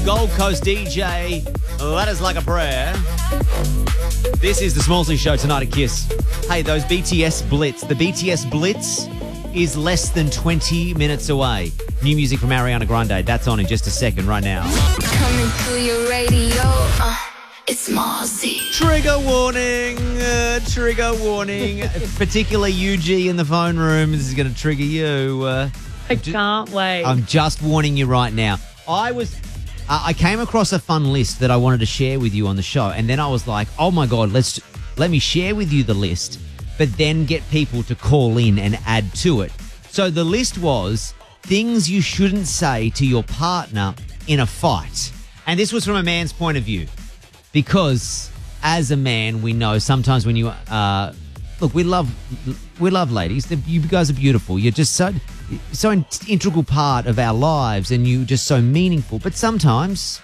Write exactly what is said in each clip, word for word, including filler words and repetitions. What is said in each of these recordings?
Gold Coast D J, that is like a prayer. This is the Smallsy Show tonight at Kiss. Hey, those B T S Blitz. The B T S Blitz is less than twenty minutes away. New music from Ariana Grande. That's on in just a second right now. Coming to your radio, uh, it's Smallsy. Trigger warning, uh, trigger warning. Particularly U G in the phone room. This is going to trigger you. Uh, I can't wait. I'm just warning you right now. I was... Uh, I came across a fun list that I wanted to share with you on the show, and then I was like, oh my God, let's let me share with you the list, but then get people to call in and add to it. So the list was things you shouldn't say to your partner in a fight. And this was from a man's point of view, because as a man, we know sometimes when you, uh, look, we love, we love ladies. You guys are beautiful. You're just so... so an integral part of our lives, and you just so meaningful. But sometimes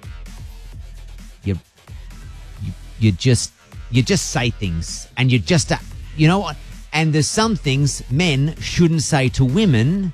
you, you you just you just say things, and you just uh, you know what? And there's some things men shouldn't say to women,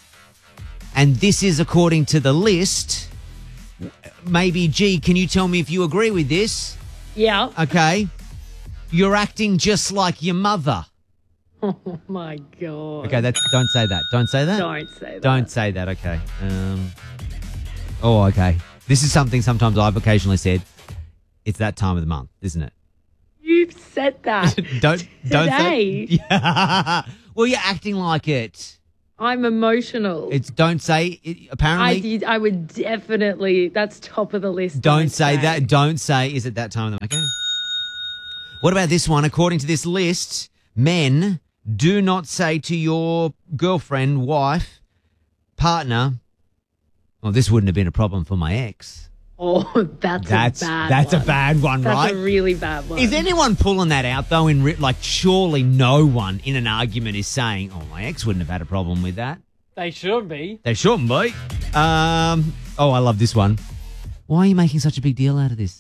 and this is according to the list. Maybe G, can you tell me if you agree with this? Yeah. Okay. You're acting just like your mother. Oh, my God. Okay, that's don't say that. Don't say that. Don't say that. Don't say that. Okay. Um. Oh, okay. This is something sometimes I've occasionally said. It's that time of the month, isn't it? You've said that. don't don't today. say. Yeah. Well, you're acting like it. I'm emotional. It's don't say. It, apparently, I did. I would definitely. That's top of the list. Don't say that. Don't say. Is it that time of the month? Okay. What about this one? According to this list, men. Do not say to your girlfriend, wife, partner, well, this wouldn't have been a problem for my ex. Oh, that's, That's a bad that's one. a bad one, that's right? That's a really bad one. Is anyone pulling that out, though? In re- Like, surely no one in an argument is saying, oh, my ex wouldn't have had a problem with that. They should be. They shouldn't be. Um, oh, I love this one. Why are you making such a big deal out of this?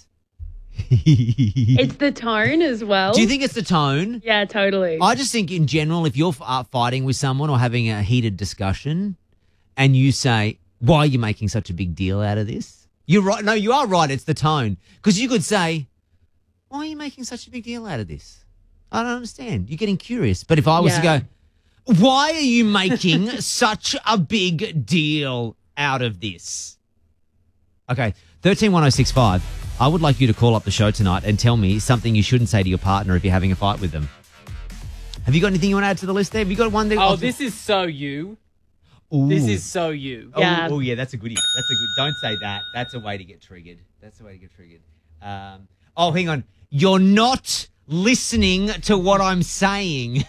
It's the tone as well. Do you think it's the tone? Yeah, totally. I just think in general, if you're uh, fighting with someone or having a heated discussion and you say, why are you making such a big deal out of this? You're right. No, you are right. It's the tone. Because you could say, why are you making such a big deal out of this? I don't understand. You're getting curious. But if I was Yeah. to go, why are you making such a big deal out of this? Okay, thirteen one oh six five. I would like you to call up the show tonight and tell me something you shouldn't say to your partner if you're having a fight with them. Have you got anything you want to add to the list there? Have you got one there? Oh, this is so you. Ooh. This is so you. Oh, Yeah. oh, yeah, that's a goodie. That's a good. Don't say that. That's a way to get triggered. That's a way to get triggered. Um, oh, hang on. You're not listening to what I'm saying.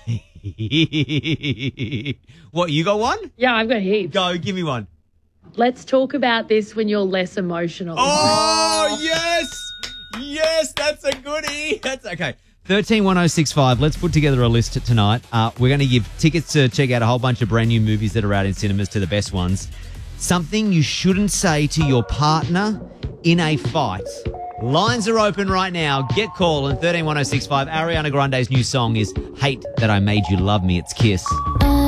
What, you got one? Yeah, I've got heaps. Go, give me one. Let's talk about this when you're less emotional. Oh, yes. Yes, that's a goodie. That's okay. thirteen one oh six five. Let's put together a list tonight. Uh, we're going to give tickets to check out a whole bunch of brand new movies that are out in cinemas to the best ones. Something you shouldn't say to your partner in a fight. Lines are open right now. Get calling. thirteen one oh six five. Ariana Grande's new song is Hate That I Made You Love Me. It's Kiss.